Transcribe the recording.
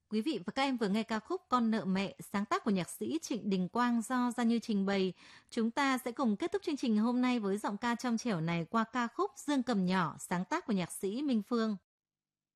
Quý vị và các em vừa nghe ca khúc Con nợ mẹ, sáng tác của nhạc sĩ Trịnh Đình Quang do Gia Như trình bày. Chúng ta sẽ cùng kết thúc chương trình hôm nay với giọng ca trong trẻo này qua ca khúc Dương cầm nhỏ, sáng tác của nhạc sĩ Minh Phương.